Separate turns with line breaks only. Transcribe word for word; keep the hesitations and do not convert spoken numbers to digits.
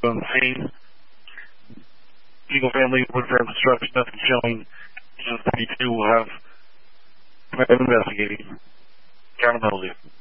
on the scene. Eagle family, Woodford Construction, nothing showing. thirty-two will have investigating. Accountability.